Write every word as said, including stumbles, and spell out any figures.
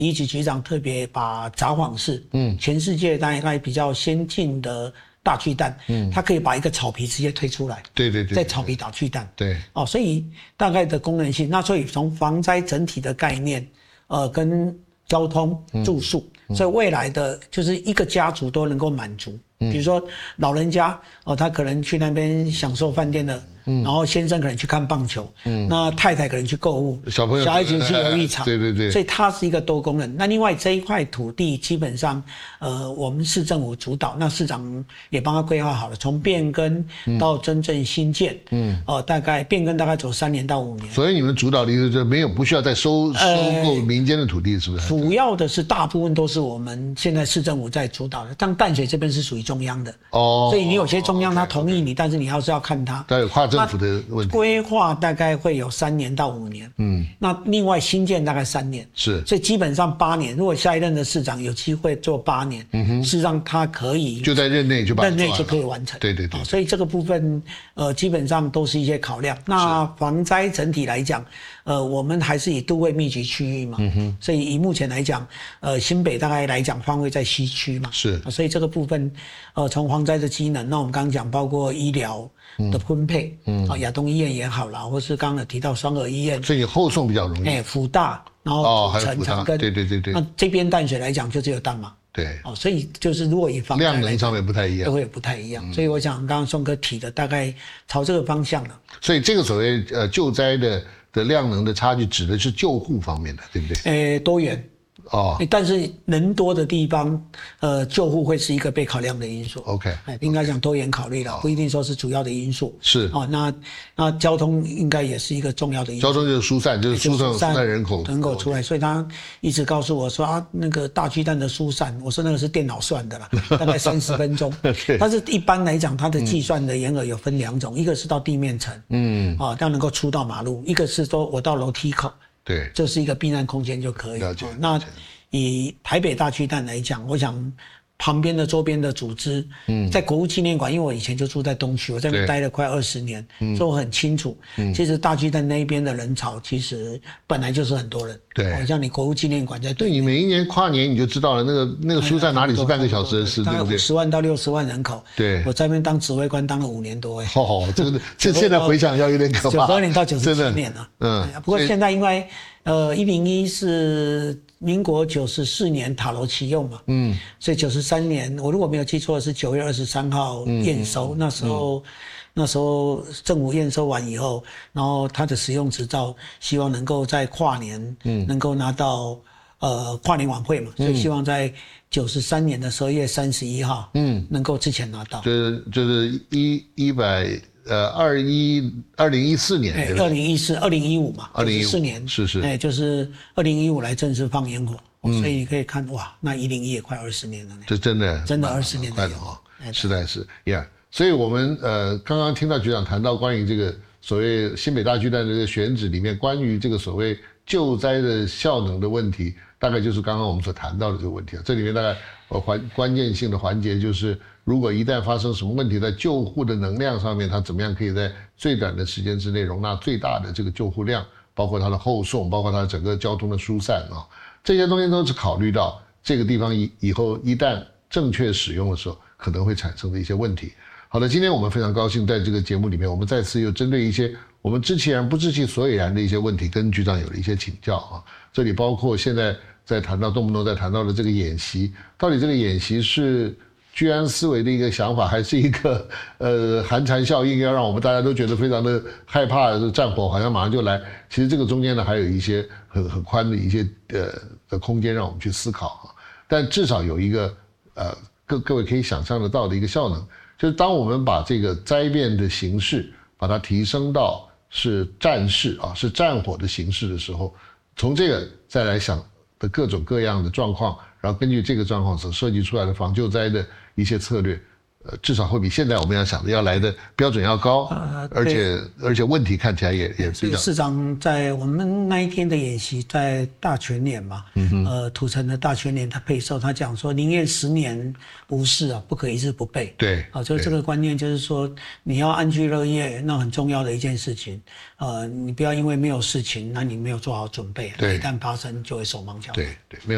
李局局长特别把札幌市，嗯，全世界大概比较先进的大巨蛋，嗯，它可以把一个草皮直接推出来， 对对 对, 对， 在草皮打巨蛋， 对， 哦，所以大概的功能性，那所以从防灾整体的概念，呃，跟交通、住宿，嗯、所以未来的就是一个家族都能够满足。比如说老人家哦，他可能去那边享受饭店的，嗯，然后先生可能去看棒球，嗯，那太太可能去购物， 小朋友小孩子去游艺场， 对对对， 所以它是一个多功能。那另外这一块土地基本上，呃，我们市政府主导，那市长也帮他规划好了，从变更到真正新建，嗯，哦、呃，大概变更大概走三年到五年。 所以你们主导的意思就是没有不需要再收收购民间的土地，是不是？ 主要的是大部分都是我们现在市政府在主导的，像淡水这边是属于中央的哦，所以你有些中央他同意你，但是你要是要看他， 它有跨政府的问题。 规划大概会有三年到五年，嗯，那另外新建大概三年， 是， 所以基本上八年。如果下一任的市长有机会做八年，嗯哼，事实上他可以就在任内就把任内就可以完成， 对对 对, 对、哦， 所以这个部分呃基本上都是一些考量。那防灾整体来讲，呃，我们还是以都会密集区域嘛，嗯哼，所以以目前来讲，呃，新北大概来讲方位在西区嘛， 是， 所以这个部分，呃，从防灾的机能，那我们刚刚讲包括医疗的分配，嗯，啊、嗯，亚东医院也好啦，或是刚刚有提到双和医院， 所以后送比较容易， 哎，辅大，然后土城长庚， 对对对对， 那这边淡水来讲就只有淡嘛。 对， 哦，所以就是如果以防量能上面不太一样， 都会不太一样，嗯、所以我想刚刚宋哥提的大概朝这个方向了。 所以这个所谓呃救灾的的量能的差距，指的是救护方面的，对不对？ 呃，多元。哦，但是人多的地方，呃，救护会是一个被考量的因素。 OK， 应该讲多元考虑了， okay. 不一定说是主要的因素。 是哦，那那交通应该也是一个重要的因素。 交通就是疏散，就是疏散疏散人口人口出来，所以他一直告诉我说啊，那个大巨蛋的疏散，我说那个是电脑算的啦，大概三十分钟。但是一般来讲，它的计算的沿额有分两种，嗯、一个是到地面层，嗯，啊，要能够出到马路；一个是说我到楼梯口。 对， 这是一个避难空间就可以。 了解。 哦、那以台北大巨蛋来讲，我想旁边的周边的组织，嗯，在国父纪念馆，因为我以前就住在东区，我在那边待了快二十年，嗯，所以我很清楚，嗯，其实大巨蛋那边的人潮其实本来就是很多人。 对， 好像你国父纪念馆在对你每一年跨年你就知道了，那个那个疏散哪里是半个小时的事，对不对？ 十万到六十万人口。对，我在那边当指挥官当了五年多哎。 哦，这个这现在回想要有点可怕。 九十二年到九十七年了，嗯，不过现在因为呃一零一是民国九十四年塔楼启用嘛，嗯，所以九十三年我如果没有记错是九月二十三号验收，嗯、那时候。嗯那时候政府验收完以后，然后他的使用执照，希望能够在跨年，嗯，能够拿到呃跨年晚会嘛，所以希望在九十三年的十二月三十一号，嗯，能够之前拿到。 就是就是一一百呃二一二零一四年， 对，二零一四二零一五嘛， 二零一四年是是， 哎，就是二零一五来正式放烟火，嗯、所以你可以看哇，那一零一也快二十年了呢， 这真的真的二十年快了啊，实在是 ，Yeah。所以我们呃刚刚听到局长谈到关于这个所谓新北大巨蛋的这个选址里面，关于这个所谓救灾的效能的问题，大概就是刚刚我们所谈到的这个问题啊。这里面大概呃环关键性的环节就是，如果一旦发生什么问题，在救护的能量上面，它怎么样可以在最短的时间之内容纳最大的这个救护量，包括它的后送，包括它整个交通的疏散啊，这些东西都是考虑到这个地方以以后一旦正确使用的时候可能会产生的一些问题。好的，今天我们非常高兴在这个节目里面，我们再次又针对一些我们知其然不知其所以然的一些问题，跟局长有了一些请教啊。这里包括现在在谈到动不动在谈到的这个演习，到底这个演习是居安思危的一个想法，还是一个呃寒蝉效应，要让我们大家都觉得非常的害怕，战火好像马上就来。其实这个中间呢，还有一些很很宽的一些呃的空间让我们去思考啊。但至少有一个呃各各位可以想象得到的一个效能。就是当我们把这个灾变的形式把它提升到是战事啊，是战火的形式的时候，从这个再来想的各种各样的状况，然后根据这个状况所设计出来的防救灾的一些策略，呃，至少会比现在我们要想的要来的标准要高，呃、而且而且问题看起来也也比较。 市长在我们那一天的演习，在大全年嘛，嗯、呃，土城的大全年他配授，他讲说宁愿十年无事啊，不可一日不备。 对， 啊，就是这个观念，就是说你要安居乐业，那很重要的一件事情。呃，你不要因为没有事情，那你没有做好准备，一旦发生就会手忙脚乱。 对对，没有。